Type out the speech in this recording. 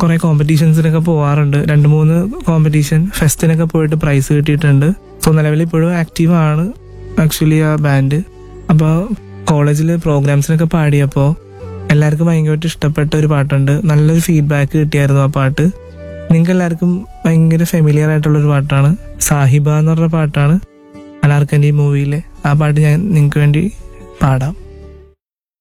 കുറെ കോമ്പറ്റീഷൻസിനൊക്കെ പോവാറുണ്ട്. 2-3 കോമ്പറ്റീഷൻ ഫെസ്റ്റിനൊക്കെ പോയിട്ട് പ്രൈസ് കിട്ടിയിട്ടുണ്ട്. സോ നിലവിൽ ഇപ്പോഴും ആക്റ്റീവ് ആണ് ആക്ച്വലി ആ ബാൻഡ്. അപ്പോൾ കോളേജിൽ പ്രോഗ്രാംസിനൊക്കെ പാടിയപ്പോൾ എല്ലാവർക്കും ഭയങ്കരമായിട്ട് ഇഷ്ടപ്പെട്ട ഒരു പാട്ടുണ്ട്. നല്ലൊരു ഫീഡ്ബാക്ക് കിട്ടിയായിരുന്നു ആ പാട്ട്. നിങ്ങൾക്ക് എല്ലാവർക്കും ഭയങ്കര ഫെമിലിയർ ആയിട്ടുള്ളൊരു പാട്ടാണ്. സാഹിബ എന്ന് പറഞ്ഞ പാട്ടാണ് അനാർക്കലി മൂവിയിലെ. ആ പാട്ട് ഞാൻ നിങ്ങൾക്ക് വേണ്ടി പാടാം.